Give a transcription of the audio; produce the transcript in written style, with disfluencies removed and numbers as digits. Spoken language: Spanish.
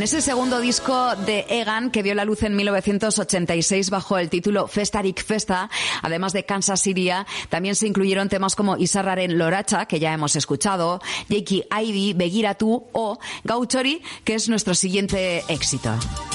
ese segundo disco de Egan, que vio la luz en 1986 bajo el título Festarik Festa, además de Kansas Siria, también se incluyeron temas como Izarraren Loratxa, que ya hemos escuchado, Jaiki Aidi, Begiratu o Gauchori, que es nuestro siguiente éxito.